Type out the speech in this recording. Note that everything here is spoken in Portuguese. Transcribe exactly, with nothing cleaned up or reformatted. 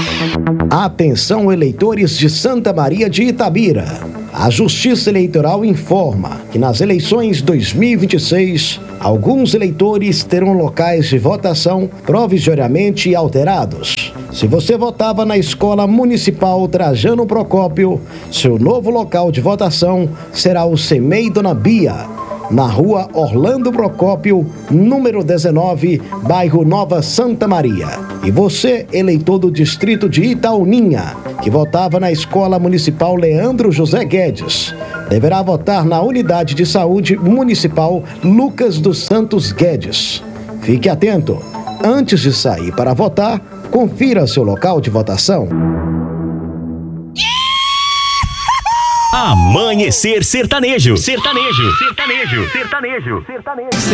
Atenção, eleitores de Santa Maria de Itabira. A Justiça Eleitoral informa que nas eleições dois mil e vinte e seis, alguns eleitores terão locais de votação provisoriamente alterados. Se você votava na Escola Municipal Trajano Procópio, seu novo local de votação será o CEMEI Dona Bia, na rua Orlando Procópio, número dezenove, bairro Nova Santa Maria. E você, eleitor do distrito de Itauninha, que votava na Escola Municipal Leandro José Guedes, deverá votar na Unidade de Saúde Municipal Lucas dos Santos Guedes. Fique atento. Antes de sair para votar, confira seu local de votação. Amanhecer Sertanejo. Sertanejo. Sertanejo. Sertanejo. Sertanejo.